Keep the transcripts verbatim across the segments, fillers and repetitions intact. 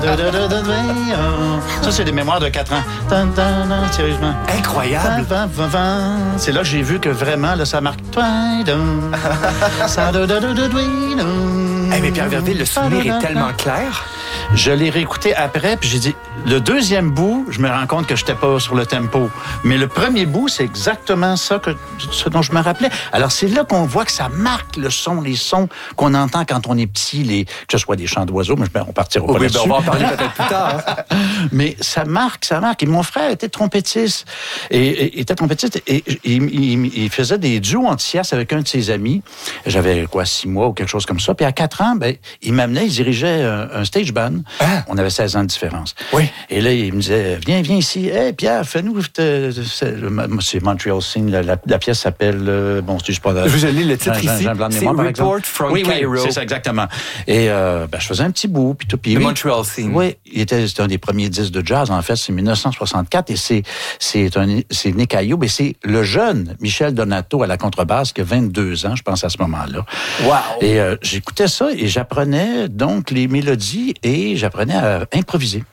Ça, c'est des mémoires de quatre ans. Sérieusement. Incroyable. C'est là que j'ai vu que vraiment, là, ça marque. Hey, mais Pierre Verville, le souvenir est tellement clair. Je l'ai réécouté après, puis j'ai dit, le deuxième bout, je me rends compte que je n'étais pas sur le tempo. Mais le premier bout, c'est exactement ça que, ce dont je me rappelais. Alors, c'est là qu'on voit que ça marque le son, les sons qu'on entend quand on est petit, les, que ce soit des chants d'oiseaux, mais on partira pas oui, là-dessus. Ben on va en parler peut-être plus tard. Hein. Mais ça marque, ça marque. Et mon frère était trompettiste. Et, et était trompettiste et, et il, il, il faisait des duos en tierce avec un de ses amis. J'avais, quoi, six mois ou quelque chose comme ça. Puis à quatre ans, ben, il m'amenait, il dirigeait un, un stage band. Ah. On avait seize ans de différence. Oui. Et là, il me disait, viens, viens ici. Hé, hey, Pierre, fais-nous... Te, c'est, c'est Montreal Scene. La, la, la pièce s'appelle... Euh, bon, c'est juste pas... Je vous ai lu le titre Jean, ici. Jean, Jean c'est mémoire, Report from oui, Cairo. Oui, c'est ça, exactement. Et euh, ben, je faisais un petit bout. Puis tout. Puis, le oui, Montreal Scene. Oui, il était, c'était un des premiers disques de jazz, en fait. C'est dix-neuf cent soixante-quatre. Et c'est, c'est, un, c'est Nick Ayoub. Mais c'est le jeune Michel Donato à la contrebasse qui a vingt-deux ans, je pense, à ce moment-là. Wow! Et euh, j'écoutais ça et j'apprenais donc les mélodies et j'apprenais à improviser.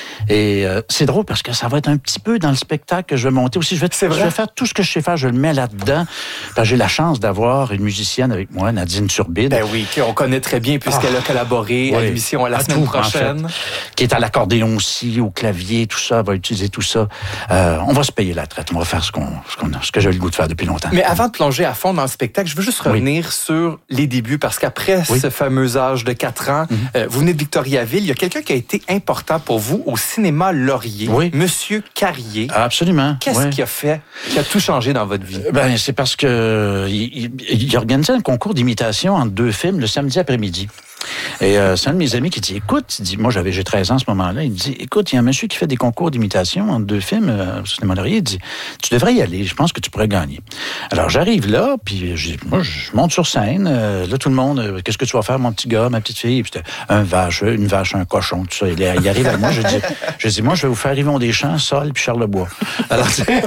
Et euh, c'est drôle parce que ça va être un petit peu dans le spectacle que je vais monter aussi. Je vais, je vais faire tout ce que je sais faire, je le mets là-dedans. Parce que j'ai la chance d'avoir une musicienne avec moi, Nadine Turbide. Ben oui, qu'on connaît très bien puisqu'elle ah, a collaboré oui, à l'émission à la à semaine tout, prochaine. En fait, qui est à l'accordéon aussi, au clavier, tout ça, va utiliser tout ça. Euh, on va se payer la traite, on va faire ce, qu'on, ce, qu'on, ce que j'ai le goût de faire depuis longtemps. Mais avant de plonger à fond dans le spectacle, je veux juste revenir oui. sur les débuts parce qu'après oui. ce fameux âge de quatre ans, mm-hmm. euh, vous venez de Victoriaville, il y a quelqu'un qui a été important pour vous au cinéma Laurier, oui. Monsieur Carrier. Absolument. Qu'est-ce oui. qui a fait, qui a tout changé dans votre vie? Ben, c'est parce que il, il, il organisait un concours d'imitation entre deux films le samedi après-midi. Et euh, c'est un de mes amis qui dit, écoute, il dit, moi j'avais j'ai treize ans à ce moment-là, il dit, écoute, il y a un monsieur qui fait des concours d'imitation entre deux films euh, au cinéma Laurier, il dit, tu devrais y aller, je pense que tu pourrais gagner. Alors j'arrive là, puis je, moi je monte sur scène, euh, là tout le monde, euh, qu'est-ce que tu vas faire mon petit gars, ma petite fille, puis c'était un vache, une vache, un cochon, tout ça. Il, il arrive à moi, je dis, je dis, moi je vais vous faire Yvon Deschamps, Sol, puis Charlebois. Alors,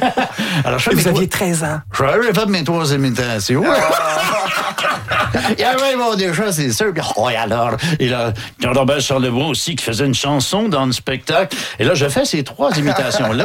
alors je vous mes aviez trois... treize ans. J'avais fait mes trois imitations. Il y avait Yvon Deschamps, c'est sûr. Oh, et alors, il a Robert Charlebois aussi qui faisait une chanson dans le spectacle. Et là, je fais ces trois imitations-là.